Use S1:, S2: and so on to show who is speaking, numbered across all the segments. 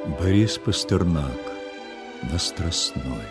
S1: Борис Пастернак на Страстной.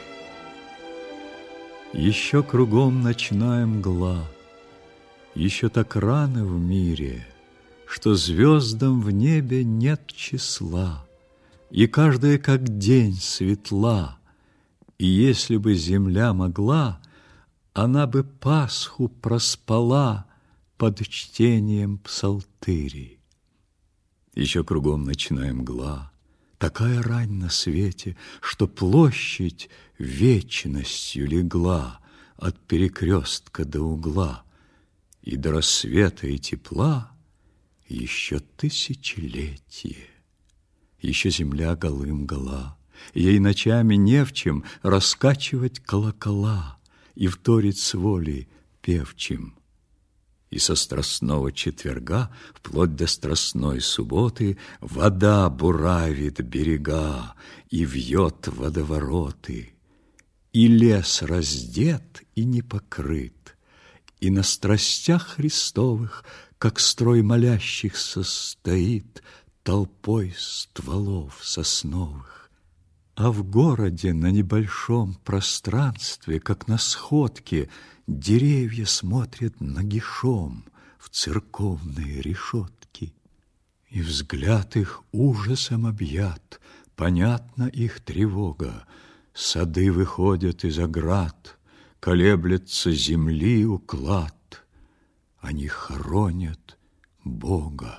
S1: Еще кругом ночная мгла, еще так рано в мире, что звездам в небе нет числа, и каждая как день светла, и если бы земля могла, она бы Пасху проспала под чтением псалтыри. Еще кругом ночная мгла, такая рань на свете, что площадь вечностью легла от перекрестка до угла, и до рассвета и тепла еще тысячелетие. Еще земля голым гола, ей ночами не в чем раскачивать колокола и вторить с волей певчим. И со страстного четверга вплоть до страстной субботы вода буравит берега и вьет водовороты, и лес раздет и не покрыт, и на страстях Христовых, как строй молящихся, стоит толпой стволов сосновых. А в городе на небольшом пространстве, как на сходке, деревья смотрят нагишом в церковные решетки. И взгляд их ужасом объят, понятна их тревога. Сады выходят из оград, колеблется земли уклад. Они хоронят Бога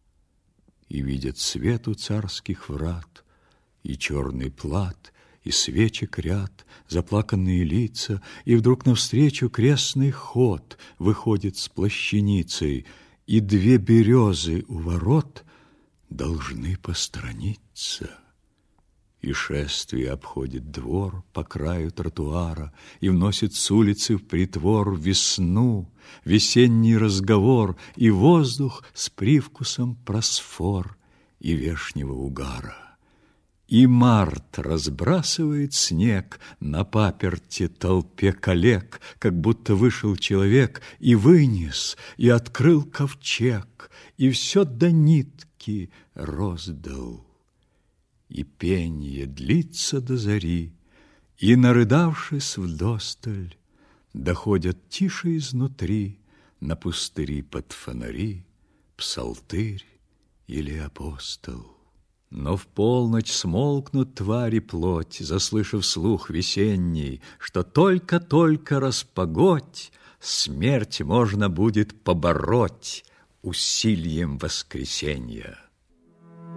S1: и видят свет у царских врат, и черный плат, и свечек ряд, заплаканные лица, и вдруг навстречу крестный ход выходит с плащаницей, и две березы у ворот должны посторониться. И шествие обходит двор по краю тротуара и вносит с улицы в притвор весну, весенний разговор и воздух с привкусом просфор и вешнего угара. И март разбрасывает снег на паперти толпе коллег, как будто вышел человек и вынес, и открыл ковчег, и все до нитки роздал. И пенье длится до зари, и, нарыдавшись вдосталь, доходят тише изнутри на пустыри под фонари псалтырь или апостол. Но в полночь смолкнут твари плоть, заслышав слух весенний, что только-только распогодь, смерть можно будет побороть усилием воскресенья.